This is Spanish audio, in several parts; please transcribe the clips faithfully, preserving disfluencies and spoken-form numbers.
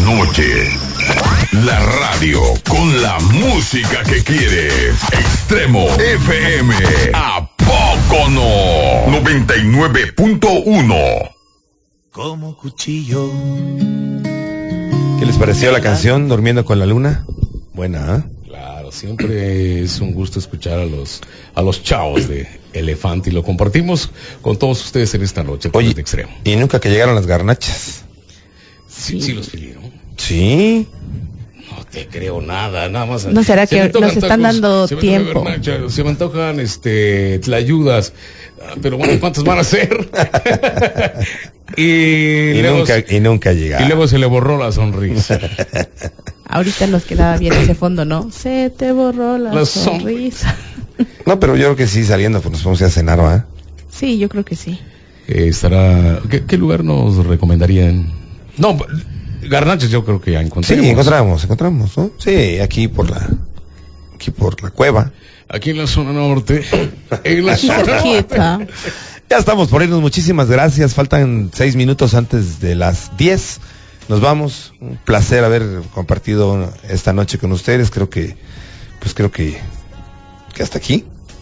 noche. La radio con la música que quieres. Extremo F M. ¿A poco no? noventa y nueve punto uno. Como cuchillo. ¿Qué les pareció la canción Durmiendo con la Luna? Buena, ¿eh? Claro, siempre es un gusto escuchar a los a los chavos de Elefante y lo compartimos con todos ustedes en esta noche. Oye, de Extremo. ¿Y nunca que llegaron las garnachas? Sí, sí los pidieron. Sí. No te creo nada, nada más. ¿No será que nos están dando se tiempo? Me antojan, se me antojan este, tlayudas, pero bueno, ¿cuántas van a ser? y, y, luego, nunca, y nunca llegaron. Y luego se le borró la sonrisa. Ahorita nos quedaba bien ese fondo, ¿no? Se te borró la, la sonrisa. No, pero yo creo que sí, saliendo, pues nos vamos a ir a cenar, ¿va? Sí, yo creo que sí. Eh, estará. ¿qué, ¿Qué lugar nos recomendarían? No, garnachas yo creo que ya encontramos. Sí, encontramos, encontramos, ¿no? Sí, aquí por la, aquí por la cueva. Aquí en la zona norte. En la zona norte. Ya estamos por irnos, muchísimas gracias. Faltan seis minutos antes de las diez. Nos vamos. Un placer haber compartido esta noche con ustedes. Creo que, pues creo que, que hasta aquí.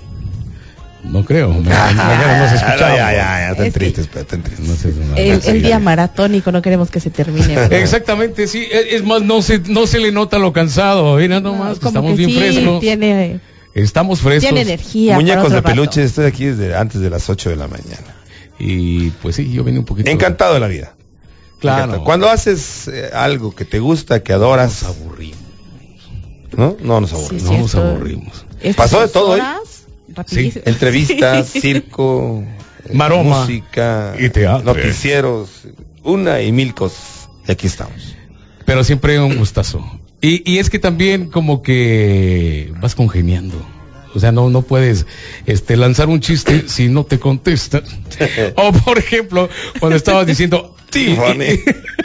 No creo, mañana, mañana nos escuchamos. Ya, ya, ya, están tristes, pero están tristes. No sé, no, el, el día maratónico, no queremos que se termine. Pero... Exactamente, sí, es más, no se, no se le nota lo cansado, mira nomás, no, estamos bien sí, frescos. Tiene, estamos frescos. Tiene energía. Muñecos de peluche, estoy aquí desde antes de las ocho de la mañana. Y pues sí, yo vine un poquito. Encantado de la vida. Claro. Encantado. Cuando haces eh, algo que te gusta, que adoras. Nos aburrimos. ¿No? No nos aburrimos. Sí, no nos aburrimos. Pasó de todo hoy. Sí. Entrevistas, circo, maroma, música, y teatro, noticieros, una y mil cosas. Y aquí estamos. Pero siempre un gustazo. Y, y es que también como que vas congeniando. O sea, no no puedes este lanzar un chiste si no te contestan. O por ejemplo, cuando estabas diciendo Tiffany.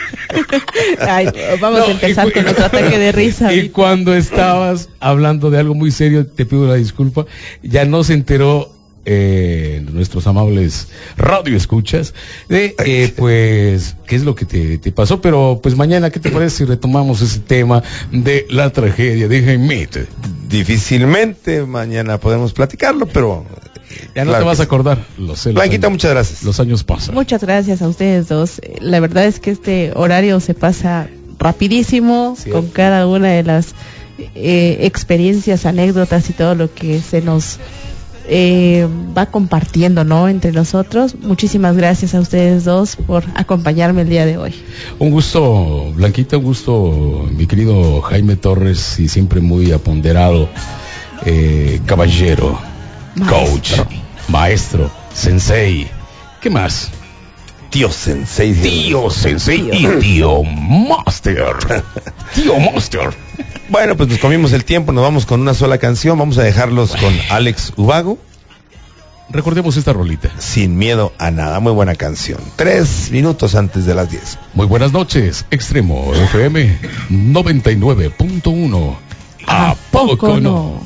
Ay, vamos no, a empezar y, con otro ataque de risa. Y ahorita. Cuando estabas hablando de algo muy serio, te pido la disculpa, ya no se enteró eh, nuestros amables radioescuchas de eh, pues qué es lo que te, te pasó, pero pues mañana, ¿qué te parece si retomamos ese tema de la tragedia de Jaimito? Difícilmente mañana podemos platicarlo, pero ya no claro te vas a acordar. Lo sé, Blanquita, años, muchas gracias. Los años pasan. Muchas gracias a ustedes dos. La verdad es que este horario se pasa rapidísimo, ¿cierto? Con cada una de las eh, experiencias, anécdotas y todo lo que se nos eh, va compartiendo, ¿no? Entre nosotros. Muchísimas gracias a ustedes dos por acompañarme el día de hoy. Un gusto, Blanquita, un gusto, mi querido Jaime Torres, y siempre muy aponderado eh, caballero. Maestro. Coach, maestro, sensei, ¿qué más? Tío sensei. Tío sensei y tío master. Tío master. Bueno, pues nos comimos el tiempo, nos vamos con una sola canción, vamos a dejarlos con Alex Ubago. Recordemos esta rolita. Sin miedo a nada, muy buena canción. Tres minutos antes de las diez. Muy buenas noches, Extremo F M noventa y nueve punto uno. ¿A poco no?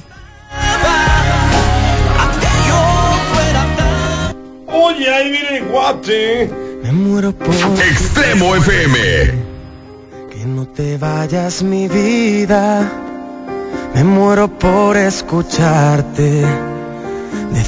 Oye, ahí viene el guate. Me muero por Extremo F M. Que no te vayas, mi vida. Me muero por escucharte.